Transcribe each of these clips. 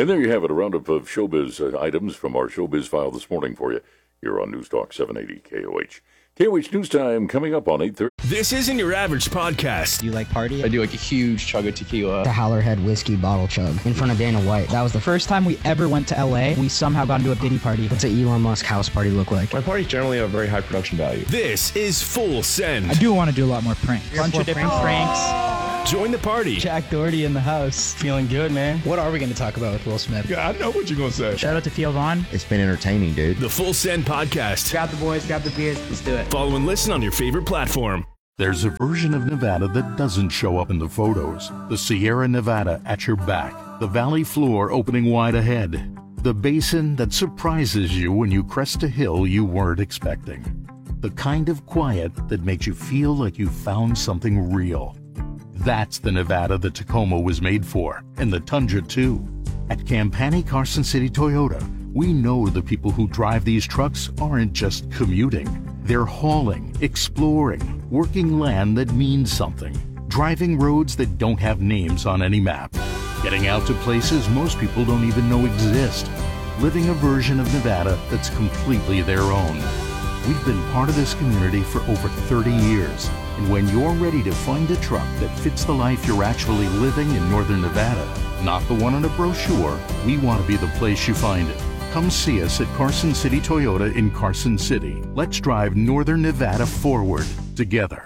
And there you have it, a roundup of showbiz items from our showbiz file this morning for you here on News Talk 780 KOH. KOH News Time coming up on 8:30. This isn't your average podcast. Do you like party? I do like a huge chug of tequila. The Howlerhead whiskey bottle chug in front of Dana White. That was the first time we ever went to LA. We somehow got into a Diddy party. What's an Elon Musk house party look like? My parties generally have very high production value. This is Full Send. I do want to do a lot more pranks. Bunch of different pranks. Join the party. Jack Doherty in the house. Feeling good, man. What are we going to talk about with Will Smith? Yeah, I know what you're going to say. Shout out to Theo Vaughn. It's been entertaining, dude. The Full Send Podcast. Grab the boys, grab the beers, let's do it. Follow and listen on your favorite platform. There's a version of Nevada that doesn't show up in the photos. The Sierra Nevada at your back. The valley floor opening wide ahead. The basin that surprises you when you crest a hill you weren't expecting. The kind of quiet that makes you feel like you found something real. That's the Nevada the Tacoma was made for, and the Tundra too. At Campani Carson City Toyota, we know the people who drive these trucks aren't just commuting. They're hauling, exploring, working land that means something, driving roads that don't have names on any map, getting out to places most people don't even know exist, living a version of Nevada that's completely their own. We've been part of this community for over 30 years, and when you're ready to find a truck that fits the life you're actually living in Northern Nevada, not the one on a brochure, we want to be the place you find it. Come see us at Carson City Toyota in Carson City. Let's drive Northern Nevada forward together.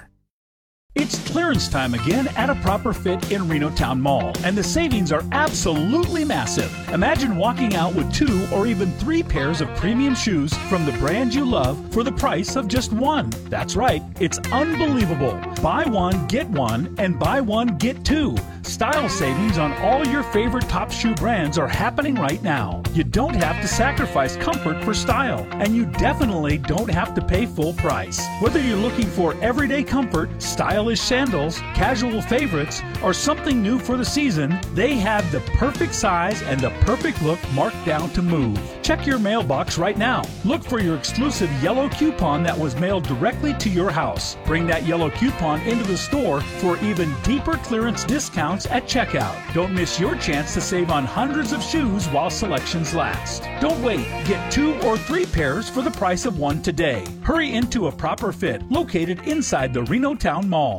It's clearance time again at A Proper Fit in Reno Town Mall, and the savings are absolutely massive. Imagine walking out with 2 or even 3 pairs of premium shoes from the brand you love for the price of just one. That's right, it's unbelievable. Buy one, get one, and buy one, get 2. Style savings on all your favorite top shoe brands are happening right now. You don't have to sacrifice comfort for style, and you definitely don't have to pay full price. Whether you're looking for everyday comfort, stylish sandals, casual favorites, or something new for the season, they have the perfect size and the perfect look marked down to move. Check your mailbox right now. Look for your exclusive yellow coupon that was mailed directly to your house. Bring that yellow coupon into the store for even deeper clearance discounts at checkout. Don't miss your chance to save on hundreds of shoes while selections last. Don't wait. Get 2 or 3 pairs for the price of one today. Hurry into A Proper Fit, located inside the Reno Town Mall.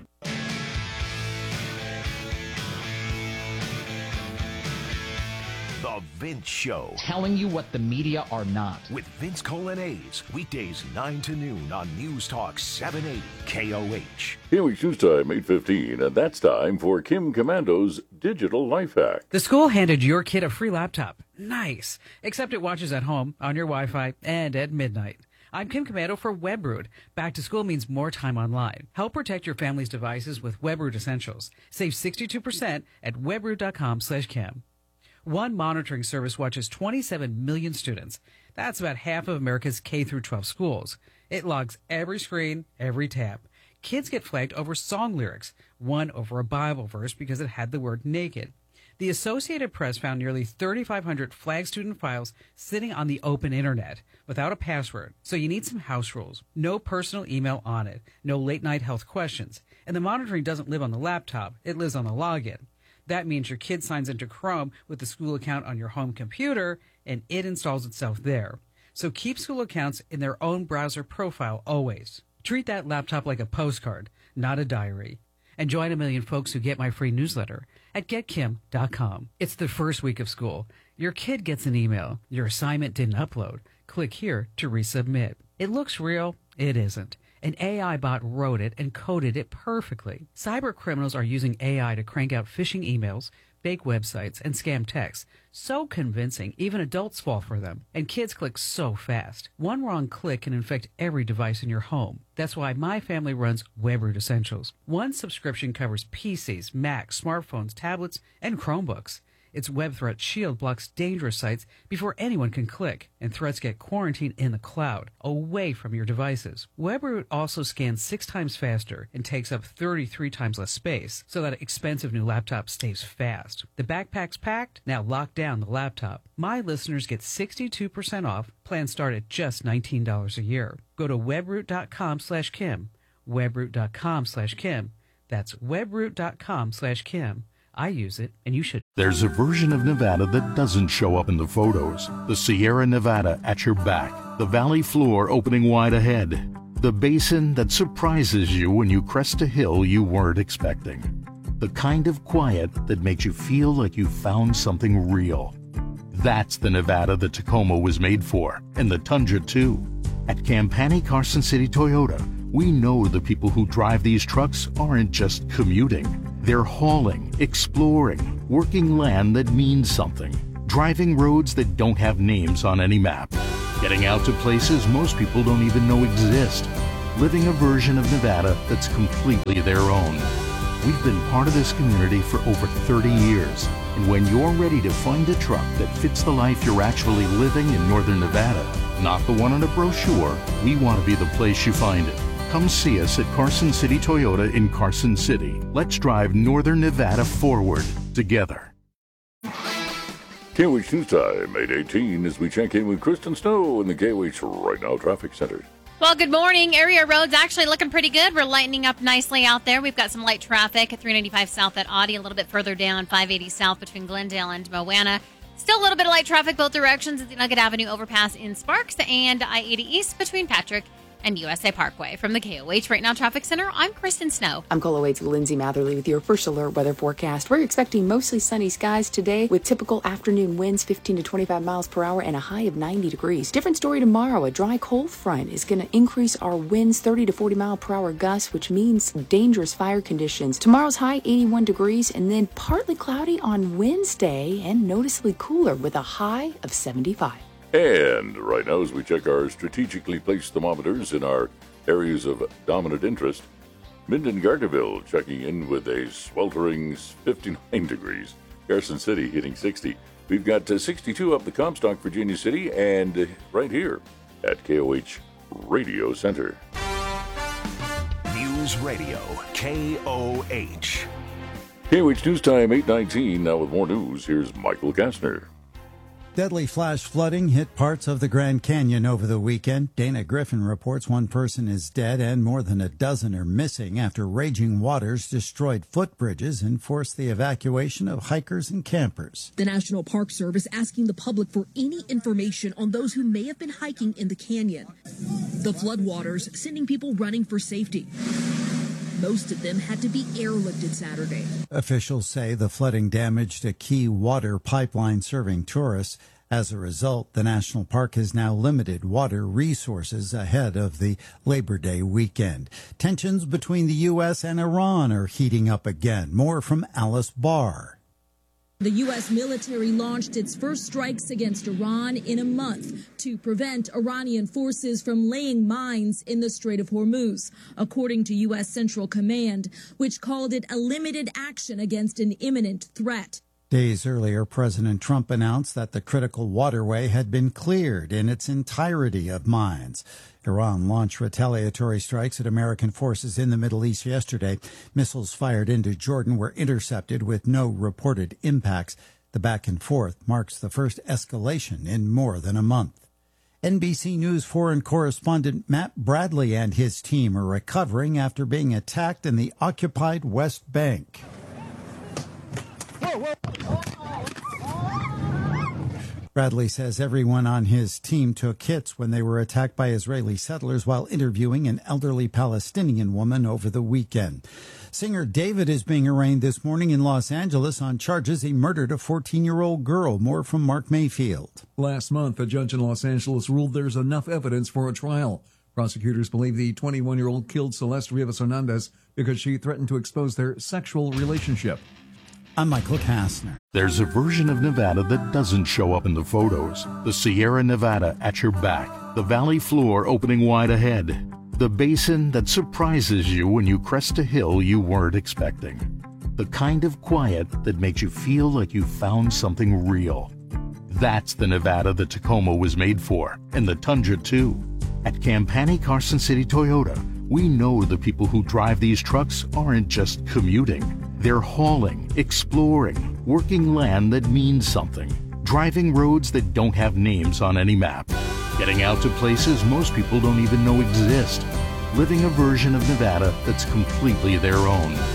The Vince Show. Telling you what the media are not. With Vince Colonnese. Weekdays 9 to noon on News Talk 780 KOH. KOH News Time, 8:15, and that's time for Kim Commando's Digital Life Hack. The school handed your kid a free laptop. Nice. Except it watches at home, on your Wi-Fi, and at midnight. I'm Kim Commando for WebRoot. Back to school means more time online. Help protect your family's devices with WebRoot Essentials. Save 62% at webroot.com/Kim. One monitoring service watches 27 million students. That's about half of America's K-12 schools. It logs every screen, every tab. Kids get flagged over song lyrics, one over a Bible verse because it had the word naked. The Associated Press found nearly 3,500 flagged student files sitting on the open internet without a password. So you need some house rules. No personal email on it. No late-night health questions. And the monitoring doesn't live on the laptop. It lives on the login. That means your kid signs into Chrome with the school account on your home computer, and it installs itself there. So keep school accounts in their own browser profile always. Treat that laptop like a postcard, not a diary. And join a million folks who get my free newsletter at getkim.com. It's the first week of school. Your kid gets an email. Your assignment didn't upload. Click here to resubmit. It looks real. It isn't. An AI bot wrote it and coded it perfectly. Cyber criminals are using AI to crank out phishing emails, fake websites, and scam texts. So convincing, even adults fall for them. And kids click so fast. One wrong click can infect every device in your home. That's why my family runs WebRoot Essentials. One subscription covers PCs, Macs, smartphones, tablets, and Chromebooks. Its Web Threat Shield blocks dangerous sites before anyone can click, and threats get quarantined in the cloud, away from your devices. WebRoot also scans 6 times faster and takes up 33 times less space, so that expensive new laptop stays fast. The backpack's packed, now lock down the laptop. My listeners get 62% off. Plans start at just $19 a year. Go to webroot.com/Kim, webroot.com/Kim. That's webroot.com/Kim. I use it, and you should. There's a version of Nevada that doesn't show up in the photos. The Sierra Nevada at your back, the valley floor opening wide ahead, the basin that surprises you when you crest a hill you weren't expecting. The kind of quiet that makes you feel like you found something real. That's the Nevada the Tacoma was made for, and the Tundra too. At Campani Carson City Toyota, we know the people who drive these trucks aren't just commuting. They're hauling, exploring, working land that means something, driving roads that don't have names on any map, getting out to places most people don't even know exist, living a version of Nevada that's completely their own. We've been part of this community for over 30 years, and when you're ready to find a truck that fits the life you're actually living in Northern Nevada, not the one on a brochure, we want to be the place you find it. Come see us at Carson City Toyota in Carson City. Let's drive Northern Nevada forward together. KOH News Time, 8:18, as we check in with Kristen Snow in the KOH Right Now Traffic Center. Well, good morning. Area roads actually looking pretty good. We're lightening up nicely out there. We've got some light traffic at 395 south at Audie, a little bit further down, 580 south between Glendale and Moana. Still a little bit of light traffic both directions at the Nugget Avenue overpass in Sparks and I-80 east between Patrick and USA Parkway. From the KOH Right Now Traffic Center, I'm Kristen Snow. I'm KOH Lindsay Matherly with your first alert weather forecast. We're expecting mostly sunny skies today with typical afternoon winds 15 to 25 miles per hour and a high of 90 degrees. Different story tomorrow. A dry cold front is going to increase our winds 30 to 40 mile per hour gusts, which means dangerous fire conditions. Tomorrow's high 81 degrees and then partly cloudy on Wednesday and noticeably cooler with a high of 75. And right now, as we check our strategically placed thermometers in our areas of dominant interest, Minden Gardnerville checking in with a sweltering 59 degrees. Carson City hitting 60. We've got 62 up the Comstock, Virginia City, and right here at KOH Radio Center. News Radio, KOH. KOH News Time, 8:19. Now with more news, here's Michael Kastner. Deadly flash flooding hit parts of the Grand Canyon over the weekend. Dana Griffin reports one person is dead and more than a dozen are missing after raging waters destroyed footbridges and forced the evacuation of hikers and campers. The National Park Service asking the public for any information on those who may have been hiking in the canyon. The floodwaters sending people running for safety. Most of them had to be airlifted Saturday. Officials say the flooding damaged a key water pipeline serving tourists. As a result, the national park has now limited water resources ahead of the Labor Day weekend. Tensions between the U.S. and Iran are heating up again. More from Alice Barr. The U.S. military launched its first strikes against Iran in a month to prevent Iranian forces from laying mines in the Strait of Hormuz, according to U.S. Central Command, which called it a limited action against an imminent threat. Days earlier, President Trump announced that the critical waterway had been cleared in its entirety of mines. Iran launched retaliatory strikes at American forces in the Middle East yesterday. Missiles fired into Jordan were intercepted with no reported impacts. The back and forth marks the first escalation in more than a month. NBC News foreign correspondent Matt Bradley and his team are recovering after being attacked in the occupied West Bank. Bradley says everyone on his team took hits when they were attacked by Israeli settlers while interviewing an elderly Palestinian woman over the weekend. Singer David is being arraigned this morning in Los Angeles on charges he murdered a 14-year-old girl. More from Mark Mayfield. Last month, a judge in Los Angeles ruled there's enough evidence for a trial. Prosecutors believe the 21-year-old killed Celeste Rivas Hernandez because she threatened to expose their sexual relationship. I'm Michael Kastner. There's a version of Nevada that doesn't show up in the photos. The Sierra Nevada at your back, the valley floor opening wide ahead, the basin that surprises you when you crest a hill you weren't expecting. The kind of quiet that makes you feel like you found something real. That's the Nevada the Tacoma was made for, and the Tundra too. At Campani Carson City Toyota, we know the people who drive these trucks aren't just commuting. They're hauling, exploring, working land that means something, driving roads that don't have names on any map, getting out to places most people don't even know exist, living a version of Nevada that's completely their own.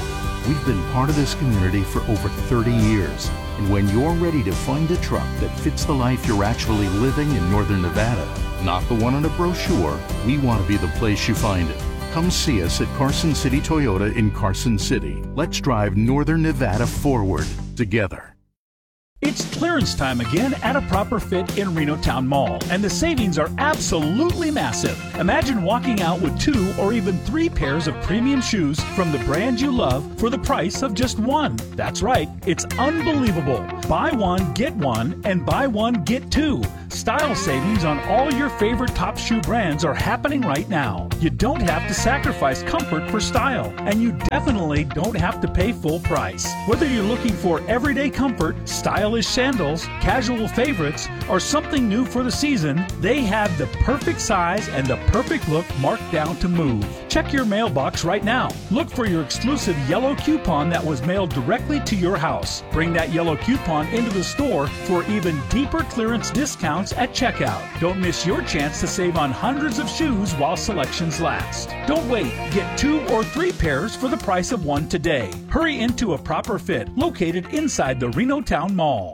We've been part of this community for over 30 years. And when you're ready to find a truck that fits the life you're actually living in Northern Nevada, not the one on a brochure, we want to be the place you find it. Come see us at Carson City Toyota in Carson City. Let's drive Northern Nevada forward together. It's clearance time again at a Proper Fit in Reno Town Mall, and the savings are absolutely massive. Imagine walking out with 2 or even 3 pairs of premium shoes from the brand you love for the price of just 1. That's right, it's unbelievable. Buy 1, get 1, and buy 1, get 2. Style savings on all your favorite top shoe brands are happening right now. You don't have to sacrifice comfort for style, and you definitely don't have to pay full price. Whether you're looking for everyday comfort, stylish sandals, casual favorites, or something new for the season, they have the perfect size and the perfect look marked down to move. Check your mailbox right now. Look for your exclusive yellow coupon that was mailed directly to your house. Bring that yellow coupon into the store for even deeper clearance discounts at checkout. Don't miss your chance to save on hundreds of shoes while selections last. Don't wait. Get 2 or 3 pairs for the price of 1 today. Hurry into a Proper Fit located inside the Reno Town Mall.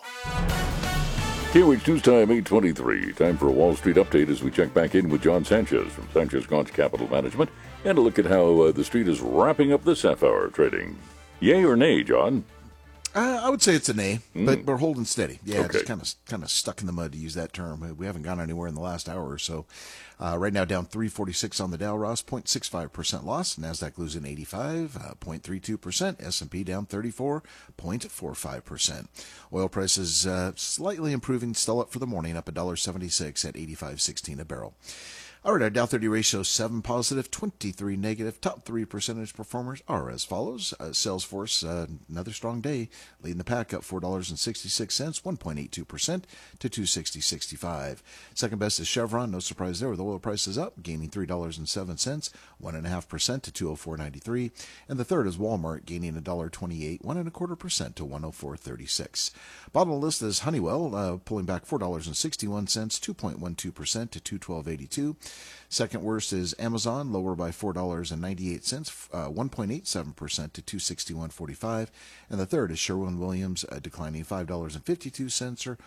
KOH News Time 8:23. Time for a Wall Street update as we check back in with John Sanchez from Sanchez Gaunch Capital Management and a look at how the street is wrapping up this half-hour trading. Yay or nay, John? I would say it's a nay, but we're holding steady. Yeah, Okay. just kind of stuck in the mud, to use that term. We haven't gone anywhere in the last hour or so. Right now down 346 on the Dow, Ross, 0.65% loss. NASDAQ losing 85, 0.32%. S&P down 34, 0.45%. Oil prices slightly improving, still up for the morning, up $1.76 at 85.16 a barrel. All right, our Dow 30 ratio 7 positive, 23 negative. Top 3 percentage performers are as follows. Salesforce, another strong day, leading the pack, up $4.66, 1.82% to 260.65. Second best is Chevron, no surprise there, with oil prices up, gaining $3.07, 1.5% to 204.93. And the third is Walmart, gaining $1.28, 1.25% to 104.36. Bottom of the list is Honeywell, pulling back $4.61, 2.12% to 212.82. Second worst is Amazon, lower by $4.98, 1.87% to 261.45. And the third is Sherwin-Williams, declining $5.52 or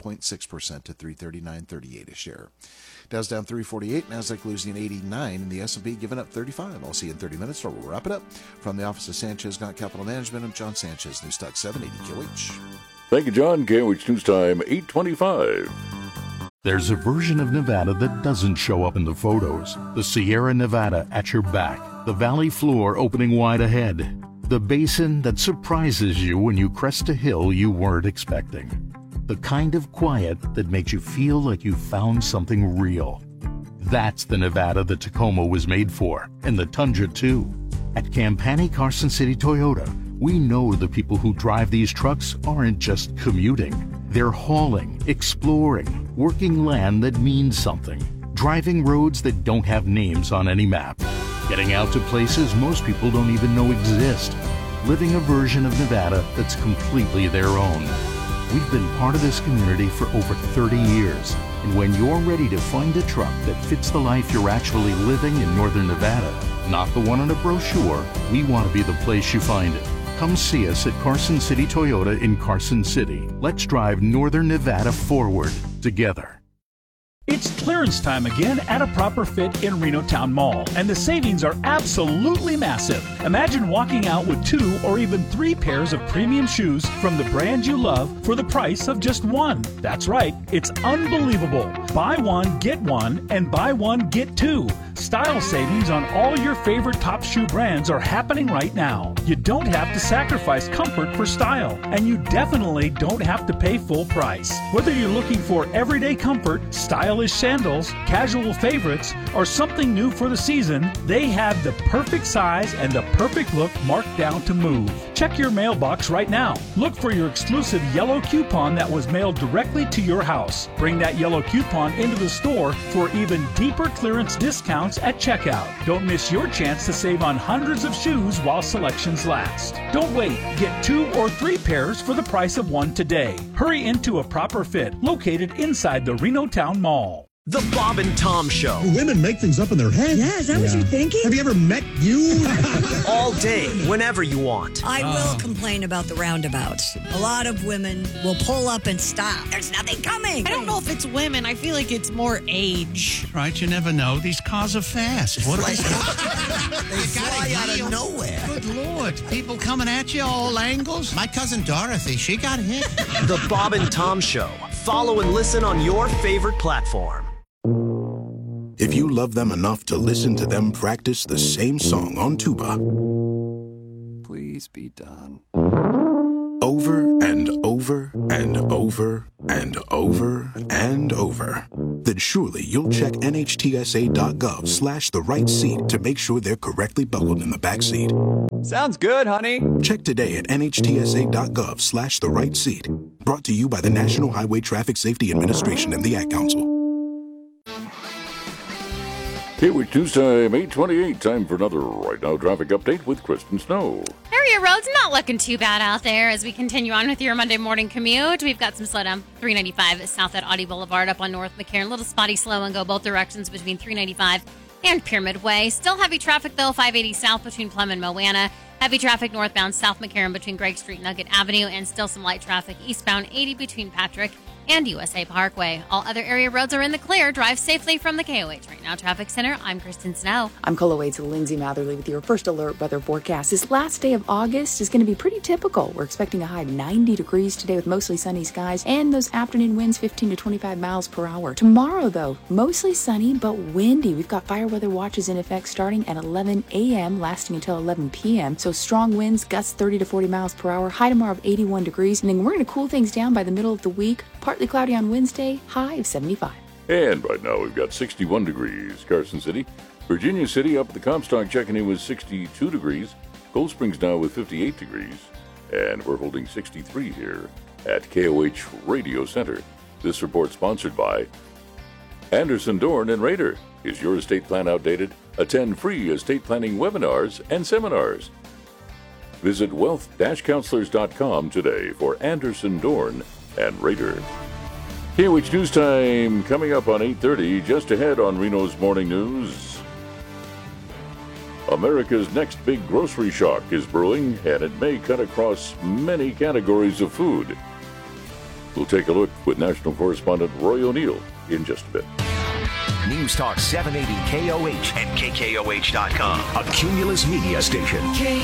1.6% to 339.38 a share. Dow's down 348, Nasdaq losing 89, and the S&P giving up 35. I'll see you in 30 minutes, so we'll wrap it up. From the office of Sanchez Gaunch Capital Management, I'm John Sanchez, News Talk 780 KOH. Thank you, John. KOH News Time 8:25. There's a version of Nevada that doesn't show up in the photos. The Sierra Nevada at your back. The valley floor opening wide ahead. The basin that surprises you when you crest a hill you weren't expecting. The kind of quiet that makes you feel like you found something real. That's the Nevada the Tacoma was made for, and the Tundra too. At Campani Carson City Toyota, we know the people who drive these trucks aren't just commuting. They're hauling, exploring, working land that means something, driving roads that don't have names on any map, getting out to places most people don't even know exist, living a version of Nevada that's completely their own. We've been part of this community for over 30 years, and when you're ready to find a truck that fits the life you're actually living in Northern Nevada, not the one on a brochure, we want to be the place you find it. Come see us at Carson City Toyota in Carson City. Let's drive Northern Nevada forward together. It's clearance time again at a Proper Fit in Reno Town Mall, and the savings are absolutely massive. Imagine walking out with 2 or even 3 pairs of premium shoes from the brand you love for the price of just 1. That's right, it's unbelievable. Buy 1, get 1, and buy 1, get 2. Style savings on all your favorite top shoe brands are happening right now. You don't have to sacrifice comfort for style, and you definitely don't have to pay full price. Whether you're looking for everyday comfort, stylish sandals, casual favorites, or something new for the season, they have the perfect size and the perfect look marked down to move. Check your mailbox right now. Look for your exclusive yellow coupon that was mailed directly to your house. Bring that yellow coupon into the store for even deeper clearance discounts at checkout. Don't miss your chance to save on hundreds of shoes while selections last. Don't wait. Get 2 or 3 pairs for the price of 1 today. Hurry into a Proper Fit located inside the Reno Town Mall. The Bob and Tom Show. Women make things up in their head. Yeah, is that what you're thinking? Have you ever met you? All day, whenever you want. I will complain about the roundabouts. A lot of women will pull up and stop. There's nothing coming. I don't know if it's women. I feel like it's more age. Right, you never know. These cars are fast. What They fly out of nowhere. Good Lord. People coming at you all angles. My cousin Dorothy, she got hit. The Bob and Tom Show. Follow and listen on your favorite platform. If you love them enough to listen to them practice the same song on tuba, please be done. Over and over and over and over and over, then surely you'll check NHTSA.gov/the right seat to make sure they're correctly buckled in the back seat. Sounds good, honey. Check today at NHTSA.gov/the right seat. Brought to you by the National Highway Traffic Safety Administration and the Ad Council. KWIC Tuesday, 8:28. Time for another Right Now traffic update with Kristen Snow. Area roads not looking too bad out there as we continue on with your Monday morning commute. We've got some slowdown 395 south at Audie Boulevard up on North McCarran. A little spotty slow and go both directions between 395 and Pyramid Way. Still heavy traffic though, 580 south between Plum and Moana. Heavy traffic northbound South McCarran between Gregg Street and Nugget Avenue, and still some light traffic eastbound 80 between Patrick and USA Parkway. All other area roads are in the clear. Drive safely from the KOH Right Now Traffic Center. I'm Kristen Snow. I'm Colowade's Lindsay Matherly with your first alert weather forecast. This last day of August is going to be pretty typical. We're expecting a high of 90 degrees today with mostly sunny skies and those afternoon winds 15 to 25 miles per hour. Tomorrow, though, mostly sunny but windy. We've got fire weather watches in effect starting at 11 a.m. lasting until 11 p.m. So strong winds, gusts 30 to 40 miles per hour, high tomorrow of 81 degrees. And then we're going to cool things down by the middle of the week. Partly cloudy on Wednesday, high of 75. And right now we've got 61 degrees. Carson City. Virginia City up at the Comstock checking in with 62 degrees. Cold Springs now with 58 degrees. And we're holding 63 here at KOH Radio Center. This report sponsored by Anderson, Dorn and Rader. Is your estate plan outdated? Attend free estate planning webinars and seminars. Visit wealth-counselors.com today for Anderson, Dorn and Rader. KOH News Time coming up on 8:30. Just ahead on Reno's Morning News. America's next big grocery shock is brewing, and it may cut across many categories of food. We'll take a look with national correspondent Roy O'Neill in just a bit. News Talk 780 KOH and KKOH.com. A Cumulus Media Station.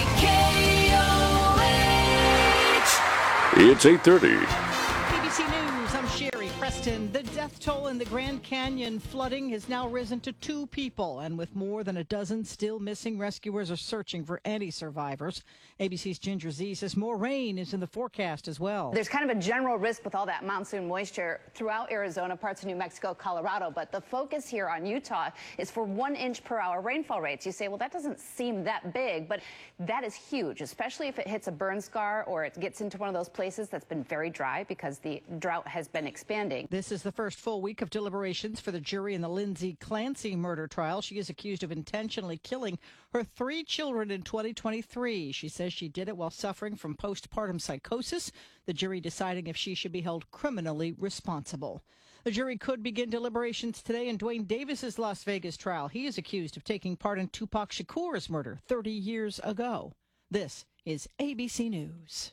KKOH. It's 8:30. ABC News, I'm Sherry Preston. The death toll in the Grand Canyon flooding has now risen to 2 people, and with more than a dozen still missing, rescuers are searching for any survivors. ABC's Ginger Z says more rain is in the forecast as well. There's kind of a general risk with all that monsoon moisture throughout Arizona, parts of New Mexico, Colorado, but the focus here on Utah is for 1 inch per hour rainfall rates. You say, well, that doesn't seem that big, but that is huge, especially if it hits a burn scar or it gets into one of those places that's been very dry because the drought has been expanding. This is the first full week of deliberations for the jury in the Lindsay Clancy murder trial. She is accused of intentionally killing her 3 children in 2023. She says she did it while suffering from postpartum psychosis, the jury deciding if she should be held criminally responsible. The jury could begin deliberations today in Dwayne Davis's Las Vegas trial. He is accused of taking part in Tupac Shakur's murder 30 years ago. This is ABC News.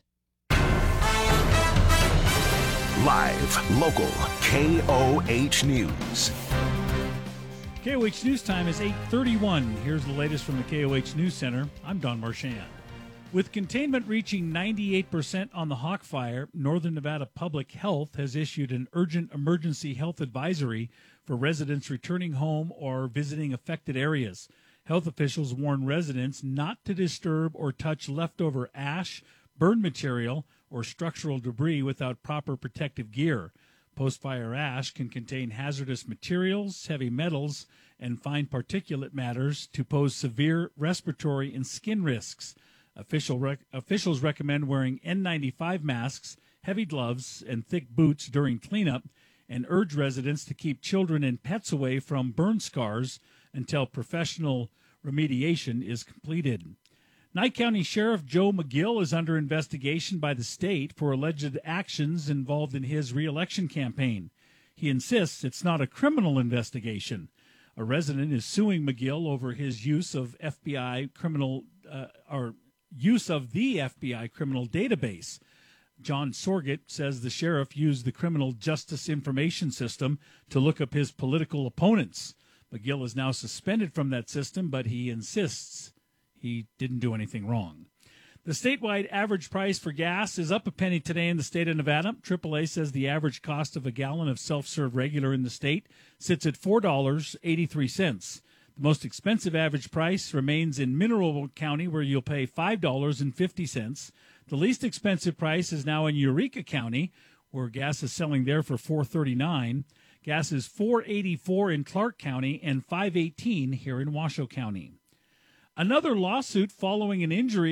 Live, local, KOH News. KOH News Time is 8:31. Here's the latest from the KOH News Center. I'm Don Marchand. With containment reaching 98% on the Hawk Fire, Northern Nevada Public Health has issued an urgent emergency health advisory for residents returning home or visiting affected areas. Health officials warn residents not to disturb or touch leftover ash, burn material, or structural debris without proper protective gear. Post-fire ash can contain hazardous materials, heavy metals, and fine particulate matters to pose severe respiratory and skin risks. Officials recommend wearing N95 masks, heavy gloves, and thick boots during cleanup, and urge residents to keep children and pets away from burn scars until professional remediation is completed. Nye County Sheriff Joe McGill is under investigation by the state for alleged actions involved in his re-election campaign. He insists it's not a criminal investigation. A resident is suing McGill over his use of the FBI criminal database. John Sorgett says the sheriff used the Criminal Justice Information System to look up his political opponents. McGill is now suspended from that system, but he insists he didn't do anything wrong. The statewide average price for gas is up a penny today in the state of Nevada. AAA says the average cost of a gallon of self-serve regular in the state sits at $4.83. The most expensive average price remains in Mineral County, where you'll pay $5.50. The least expensive price is now in Eureka County, where gas is selling there for $4.39. Gas is $4.84 in Clark County and $5.18 here in Washoe County. Another lawsuit following an injury